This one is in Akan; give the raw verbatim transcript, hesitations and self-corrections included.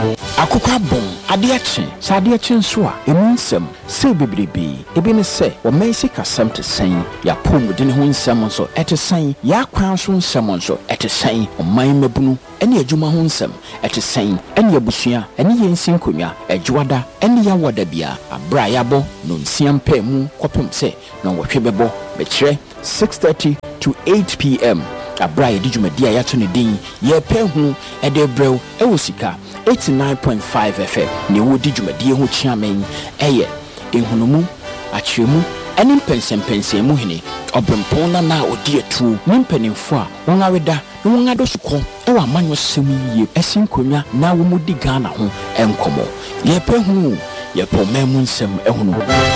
Akukwa bon adeache sa adeache nso a emu nsem se bebrebe ebi ne se o mensi kasem te sen ya pomudi ne ho nsem nso ete sen ya kwan so nsem nso ete sen o man mabunu ene adwuma ho nsem ete sen ene abusua ene yensin konwa adwada ene ya wada bia abra yabo no nsiam pa mu kopem se na wohwe bebo be kire six thirty to eight p m abra yedi dwumadi a yato ne din ye pa hu ede brew e wo sika eighty-nine point five F M ne wo di dwumadi ho chiamen eye ehunumu achiremu ene pensempensem mu hene obrempon na na odi etu nimpanimfo a won aweda na won adosuko e wa manyo sem yie esin konwa na wo mudi Ghana ho enkomo ye pa hu ye po memu nsem ehunu